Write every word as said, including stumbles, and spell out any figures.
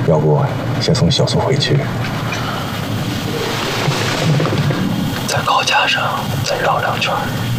要不先送小苏回去， 在高架上再绕两圈。